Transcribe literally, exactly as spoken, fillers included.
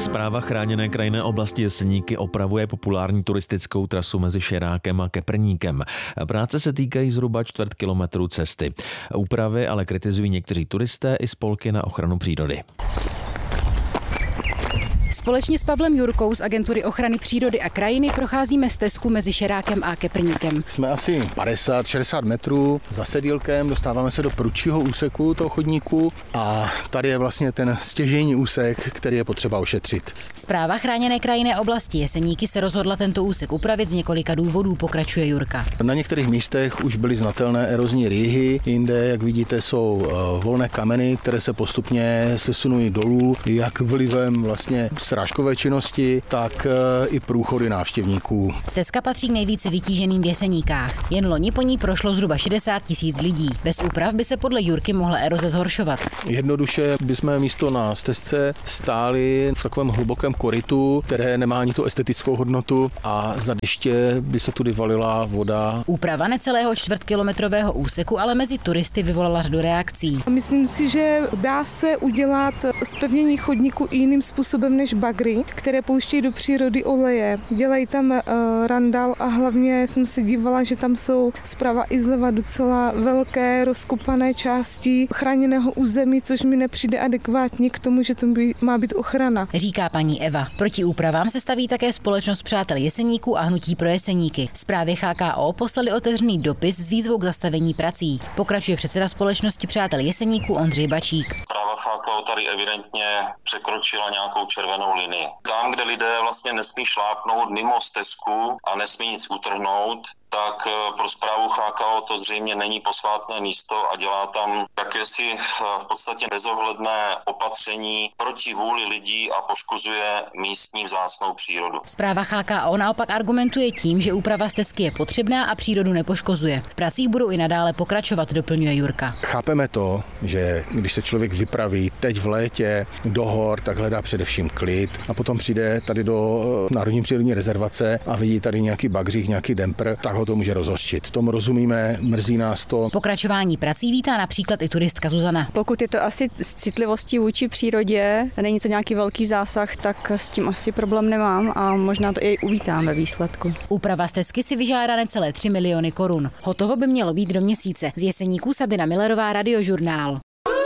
Správa chráněné krajinné oblasti Jeseníky opravuje populární turistickou trasu mezi Šerákem a Keprníkem. Práce se týkají zhruba čtvrt kilometru cesty. Úpravy ale kritizují někteří turisté i spolky na ochranu přírody. Společně s Pavlem Jurkou z Agentury ochrany přírody a krajiny procházíme stezku mezi Šerákem a Keprníkem. Jsme asi padesát šedesát metrů za sedílkem, dostáváme se do prudšího úseku toho chodníku a tady je vlastně ten stěžejní úsek, který je potřeba ošetřit. Správa chráněné krajinné oblasti Jeseníky se rozhodla tento úsek upravit z několika důvodů, pokračuje Jurka. Na některých místech už byly znatelné erozní rýhy, jinde, jak vidíte, jsou volné kameny, které se postupně sesunují dolů, jak vlivem vlastně srážkové činnosti, tak i průchody návštěvníků. Stezka patří k nejvíce vytíženým v Jeseníkách. Jen loni po ní prošlo zhruba šedesát tisíc lidí. Bez úprav by se podle Jurky mohla eroze zhoršovat. Jednoduše bychom místo na stezce stáli v takovém hlubokém korytu, které nemá ani tu estetickou hodnotu a za deště by se tudy valila voda. Úprava necelého čtvrtkilometrového úseku ale mezi turisty vyvolala řadu reakcí. Myslím si, že dá se udělat zpevnění chodníku jiným způsobem než bagry, které pouštějí do přírody oleje. Dělají tam uh, randál a hlavně jsem se dívala, že tam jsou zprava i zleva docela velké rozkopané části chráněného území, což mi nepřijde adekvátně k tomu, že to by, má být ochrana. Říká paní Eva. Proti úpravám se staví také společnost Přátel Jeseníků a Hnutí pro Jeseníky. Správě H K O poslali otevřený dopis s výzvou k zastavení prací. Pokračuje předseda společnosti Přátel Jeseníků Ondřej Bačík. H K O tady evidentně překročila nějakou červenou linii. Tam, kde lidé vlastně nesmí šlápnout mimo stezku a nesmí nic utrhnout, tak pro správu H K O to zřejmě není posvátné místo a dělá tam jakési v podstatě bezohledné opatření proti vůli lidí a poškozuje místní vzácnou přírodu. Správa H K O naopak argumentuje tím, že úprava stezky je potřebná a přírodu nepoškozuje. V pracích budou i nadále pokračovat, doplňuje Jurka. Chápeme to, že když se člověk vypraví teď v létě do hor, tak hledá především klid a potom přijde tady do Národní přírodní rezervace a vidí tady nějaký bagřík, nějaký dempr, tak ho to může rozhořčit. Tomu rozumíme, mrzí nás to. Pokračování prací vítá například i turistka Zuzana. Pokud je to asi s citlivostí vůči přírodě, není to nějaký velký zásah, tak s tím asi problém nemám a možná to i uvítám ve výsledku. Úprava stezky si vyžádá necelé tři miliony korun. Hotovo by mělo být do měsíce. Z Jeseníků Sabina Millerová, Radiožurnál.